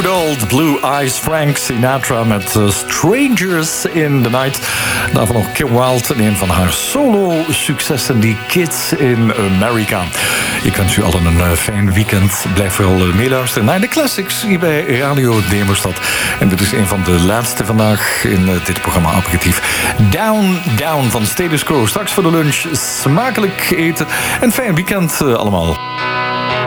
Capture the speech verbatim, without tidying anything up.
Good Old Blue Eyes, Frank Sinatra met uh, Strangers in the Night. Daarvan nog Kim Wilde en een van haar solo-successen, die Kids in America. Ik wens u allen een uh, fijn weekend. Blijf vooral uh, meeluisteren naar de classics hier bij Radio Demerstad. En dit is een van de laatste vandaag in uh, dit programma Aperitief. Down, Down van Status Quo. Straks voor de lunch smakelijk eten en fijn weekend uh, allemaal.